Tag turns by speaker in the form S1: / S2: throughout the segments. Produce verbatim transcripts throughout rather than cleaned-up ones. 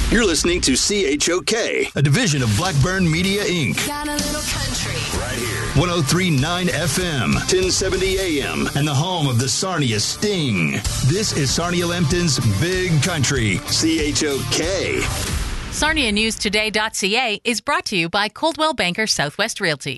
S1: You're listening to C H O K, a division of Blackburn Media, Incorporated.
S2: Got a little country.
S1: Right here. one oh three point nine F M, ten seventy A M, and the home of the Sarnia Sting. This is Sarnia Lambton's Big Country, C H O K.
S3: Sarnia News Today dot C A is brought to you by Coldwell Banker Southwest Realty.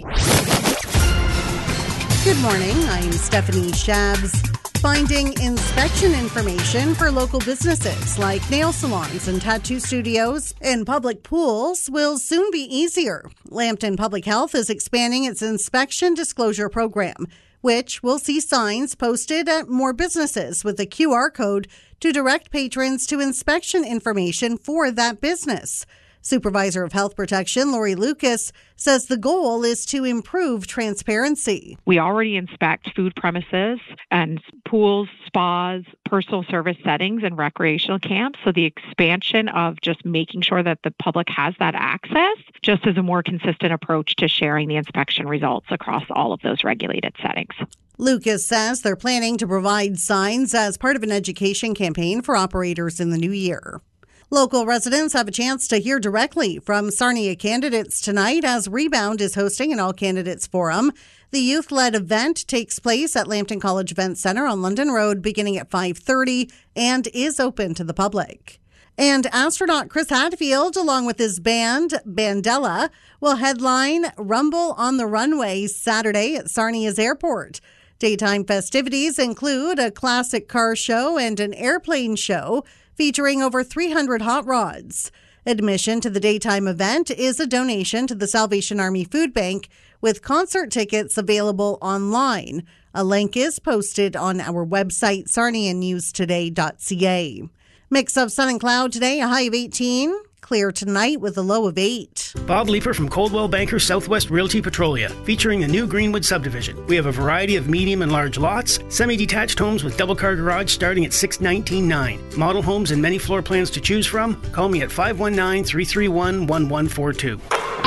S4: Good morning. I'm Stephanie Shabs. Finding inspection information for local businesses like nail salons and tattoo studios and public pools will soon be easier. Lambton Public Health is expanding its inspection disclosure program, which will see signs posted at more businesses with a Q R code to direct patrons to inspection information for that business. Supervisor of Health Protection, Lori Lucas, says the goal is to improve transparency.
S5: We already inspect food premises and pools, spas, personal service settings, and recreational camps. So the expansion of just making sure that the public has that access just is a more consistent approach to sharing the inspection results across all of those regulated settings.
S4: Lucas says they're planning to provide signs as part of an education campaign for operators in the new year. Local residents have a chance to hear directly from Sarnia candidates tonight as Rebound is hosting an all-candidates forum. The youth-led event takes place at Lambton College Event Center on London Road beginning at five thirty and is open to the public. And astronaut Chris Hadfield, along with his band, Bandella, will headline Rumble on the Runway Saturday at Sarnia's airport. Daytime festivities include a classic car show and an airplane show featuring over three hundred hot rods. Admission to the daytime event is a donation to the Salvation Army Food Bank, with concert tickets available online. A link is posted on our website, Sarnia News Today dot C A. Mix of sun and cloud today, a high of eighteen. Clear tonight with a low of eight.
S6: Bob Leeper from Coldwell Banker Southwest Realty Petrolia, featuring the new Greenwood subdivision. We have a variety of medium and large lots, semi-detached homes with double-car garage starting at six hundred nineteen thousand nine hundred dollars. Model homes and many floor plans to choose from. Call me at five one nine, three three one, one one four two.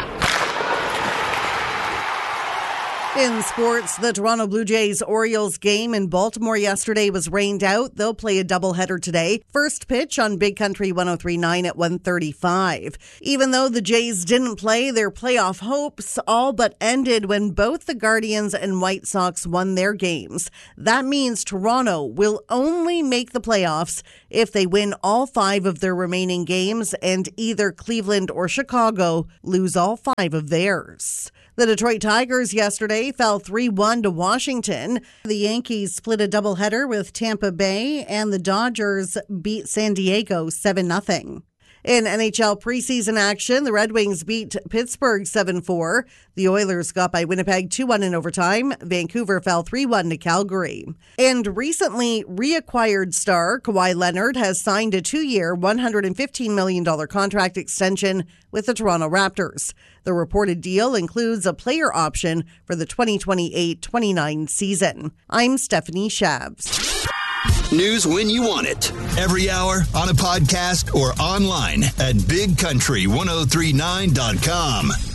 S4: In sports, the Toronto Blue Jays-Orioles game in Baltimore yesterday was rained out. They'll play a doubleheader today. First pitch on Big Country one oh three point nine at one thirty-five. Even though the Jays didn't play, their playoff hopes all but ended when both the Guardians and White Sox won their games. That means Toronto will only make the playoffs if they win all five of their remaining games and either Cleveland or Chicago lose all five of theirs. The Detroit Tigers yesterday fell three one to Washington. The Yankees split a doubleheader with Tampa Bay, and the Dodgers beat San Diego seven nothing. In N H L preseason action, the Red Wings beat Pittsburgh seven four. The Oilers got by Winnipeg two one in overtime. Vancouver fell three one to Calgary. And recently reacquired star Kawhi Leonard has signed a two-year, one hundred fifteen million dollars contract extension with the Toronto Raptors. The reported deal includes a player option for the twenty twenty-eight twenty-nine season. I'm Stephanie Shabs.
S1: News when you want it. Every hour, on a podcast, or online at big country ten thirty-nine dot com.